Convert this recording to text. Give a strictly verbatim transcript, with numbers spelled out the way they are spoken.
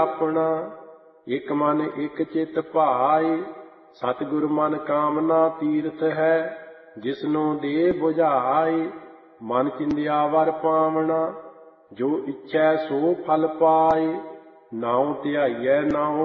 ਆਪਣਾ। ਇਕ ਮਨ ਇਕ ਚਿਤ ਭਾਏ, ਸਤਿਗੁਰ ਮਨ ਕਾਮਨਾ ਤੀਰਥ ਹੈ। ਜਿਸਨੂੰ ਦੇ ਬੁਝਾਏ, ਮਨ ਚਿੰਦਿਆ ਵਰ ਪਾਵਣਾ। ਜੋ ਇੱਛੈ ਸੋ ਫਲ ਪਾਏ, ਨਾਉ ਧਿਆਈਐ ਨਾਉ